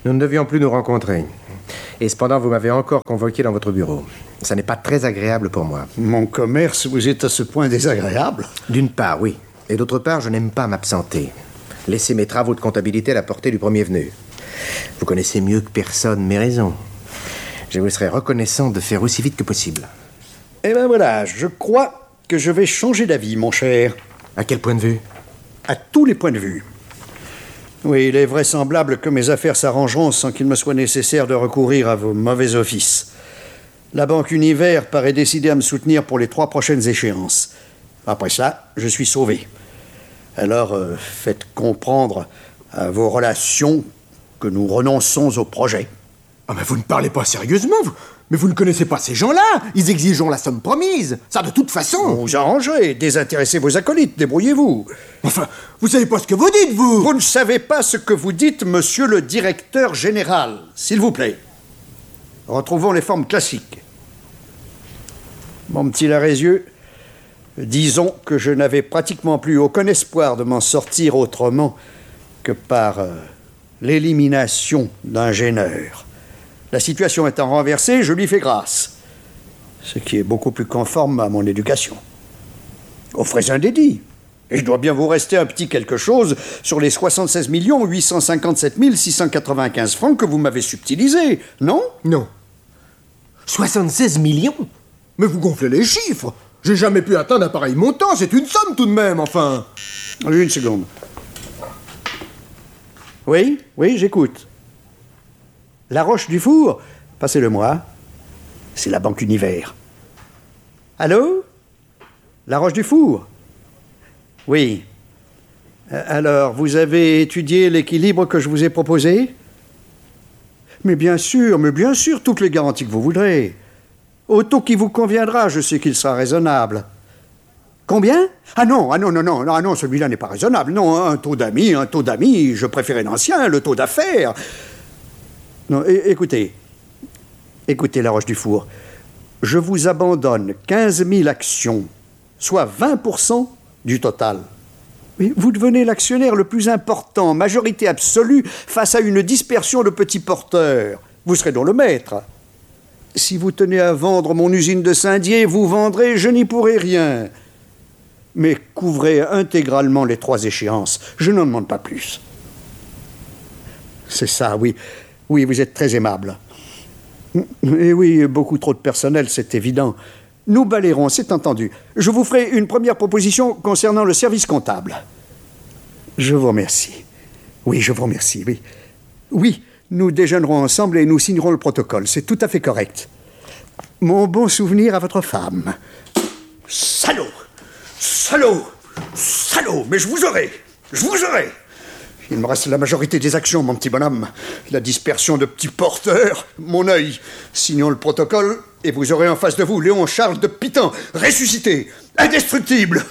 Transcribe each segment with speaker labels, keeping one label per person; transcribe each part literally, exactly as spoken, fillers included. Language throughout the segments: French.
Speaker 1: Nous ne devions plus nous rencontrer. Et cependant, vous m'avez encore convoqué dans votre bureau. Ça n'est pas très agréable pour moi.
Speaker 2: Mon commerce vous est à ce point désagréable?
Speaker 1: D'une part, oui. Et d'autre part, je n'aime pas m'absenter. Laissez mes travaux de comptabilité à la portée du premier venu. Vous connaissez mieux que personne mes raisons. Je vous serais reconnaissant de faire aussi vite que possible.
Speaker 2: Eh ben voilà, je crois que je vais changer d'avis, mon cher.
Speaker 1: À quel point de vue?
Speaker 2: À tous les points de vue. Oui, il est vraisemblable que mes affaires s'arrangeront sans qu'il me soit nécessaire de recourir à vos mauvais offices. La Banque Univers paraît décidée à me soutenir pour les trois prochaines échéances. Après ça, je suis sauvé. Alors, euh, faites comprendre à vos relations que nous renonçons au projet.
Speaker 1: Ah, mais vous ne parlez pas sérieusement, vous. Mais vous ne connaissez pas ces gens-là. Ils exigeront la somme promise. Ça, de toute façon.
Speaker 2: Vous vous arrangerez. Désintéressez vos acolytes. Débrouillez-vous.
Speaker 1: Enfin, vous savez pas ce que vous dites, vous.
Speaker 2: Vous ne savez pas ce que vous dites, monsieur le directeur général. S'il vous plaît. Retrouvons les formes classiques. Mon petit Larézieux, disons que je n'avais pratiquement plus aucun espoir de m'en sortir autrement que par euh, l'élimination d'un gêneur. La situation étant renversée, je lui fais grâce, ce qui est beaucoup plus conforme à mon éducation. Offrez un dédit, et je dois bien vous rester un petit quelque chose sur les soixante-seize millions huit cent cinquante-sept mille six cent quatre-vingt-quinze francs que vous m'avez subtilisés, non?
Speaker 1: Non. soixante-seize millions? Mais vous gonflez les chiffres. J'ai jamais pu atteindre un pareil montant, c'est une somme tout de même, enfin.
Speaker 2: Une seconde. Oui, oui, j'écoute. La Roche du Four, passez-le-moi. C'est la Banque Univers. Allô? La Roche du Four? Oui. Alors, vous avez étudié l'équilibre que je vous ai proposé? Mais bien sûr, mais bien sûr, toutes les garanties que vous voudrez. Au taux qui vous conviendra, je sais qu'il sera raisonnable. Combien? Ah non, ah non, non, non, ah non, celui-là n'est pas raisonnable. Non, un taux d'amis, un taux d'amis, je préférais l'ancien, le taux d'affaires. Non, é- écoutez, écoutez, La Roche du Four, je vous abandonne quinze mille actions, soit vingt pour cent du total. Oui, vous devenez l'actionnaire le plus important, majorité absolue, face à une dispersion de petits porteurs. Vous serez donc le maître. Si vous tenez à vendre mon usine de Saint-Dié, vous vendrez, je n'y pourrai rien. Mais couvrez intégralement les trois échéances. Je n'en demande pas plus. C'est ça, oui. Oui, vous êtes très aimable. Et oui, beaucoup trop de personnel, c'est évident. Nous balayerons, c'est entendu. Je vous ferai une première proposition concernant le service comptable. Je vous remercie. Oui, je vous remercie, oui. Oui, nous déjeunerons ensemble et nous signerons le protocole. C'est tout à fait correct. Mon bon souvenir à votre femme. Salaud! Salaud! Salaud! Mais je vous aurai! Je vous aurai! Il me reste la majorité des actions, mon petit bonhomme. La dispersion de petits porteurs, mon œil. Signons le protocole et vous aurez en face de vous Léon Charles de Pitan, ressuscité, indestructible.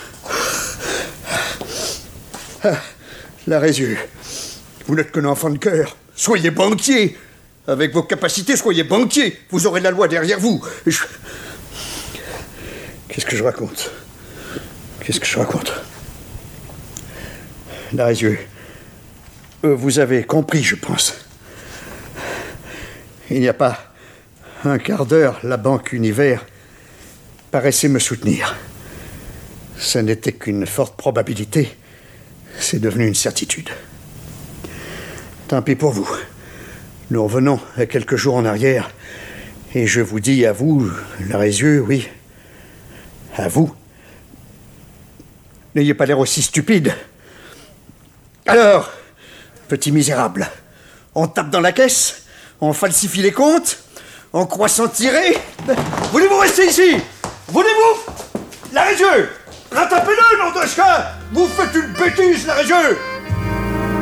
Speaker 2: Ah, Larézieux, vous n'êtes qu'un enfant de cœur. Soyez banquier. Avec vos capacités, soyez banquier. Vous aurez la loi derrière vous. Je... Qu'est-ce que je raconte? Qu'est-ce que je raconte? Larézieux, euh, vous avez compris, je pense. Il n'y a pas un quart d'heure, la Banque Univers paraissait me soutenir. Ce n'était qu'une forte probabilité. C'est devenu une certitude. Tant pis pour vous. Nous revenons à quelques jours en arrière. Et je vous dis à vous, Larézieux, oui, à vous, n'ayez pas l'air aussi stupide. Alors, petit misérable, on tape dans la caisse, on falsifie les comptes, on croit s'en tirer. Voulez-vous rester ici? Voulez-vous? Larézieux, rattrapez-le, nom de chien! Vous faites une bêtise, Larézieux!